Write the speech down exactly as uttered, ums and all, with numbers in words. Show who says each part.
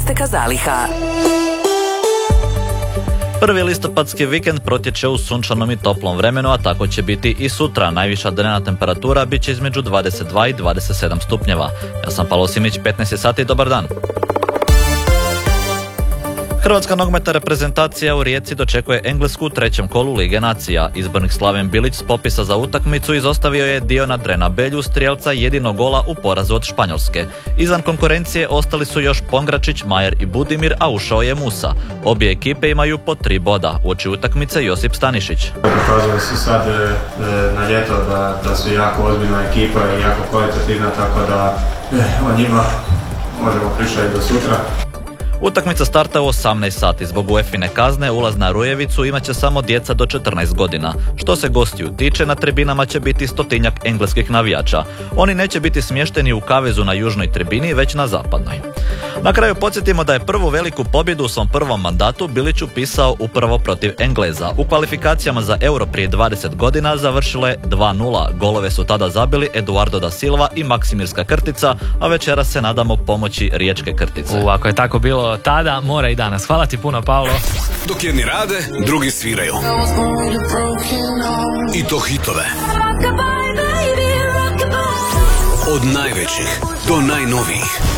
Speaker 1: isteka zaliha.
Speaker 2: Prvi listopadski vikend protječe u sunčanom i toplom vremenu, a tako će biti i sutra. Najviša dnevna temperatura bit će između dvadeset dva i dvadeset sedam stupnjeva. Ja sam Palo Simić, petnaest je sati, dobar dan. Hrvatska nogometna reprezentacija u Rijeci dočekuje Englesku u trećem kolu Lige nacija. Izbornik Slaven Bilić s popisa za utakmicu izostavio je Diona Drenabelju, strijelca jedinog gola u porazu od Španjolske. Izvan konkurencije ostali su još Pongračić, Majer i Budimir, a ušao je Musa. Obje ekipe imaju po tri boda. Uoči utakmice Josip Stanišić.
Speaker 3: Pokazali su sad na ljeto da, da su jako ozbiljna ekipa i jako kvalitativna, tako da o njima možemo pričati do sutra.
Speaker 2: Utakmica starta u osamnaest sati. Zbog UEFA-ine kazne ulaz na Rujevicu imat će samo djeca do četrnaest godina. Što se gostiju tiče, na tribinama će biti stotinjak engleskih navijača. Oni neće biti smješteni u kavezu na južnoj tribini, već na zapadnoj. Na kraju podsjetimo da je prvu veliku pobjedu u svom prvom mandatu Bilić upisao upravo protiv Engleza. U kvalifikacijama za Euro prije dvadeset godina završilo je dva nula. Golove su tada zabili Eduardo da Silva i Maksimirska Krtica, a večeras se nadamo pomoći Riječke Krtice.
Speaker 4: U, ako je tako bilo tada, mora i danas. Hvala ti puno, Paolo.
Speaker 5: Dok jedni rade, drugi sviraju. I to hitove. Od najvećih do najnovijih.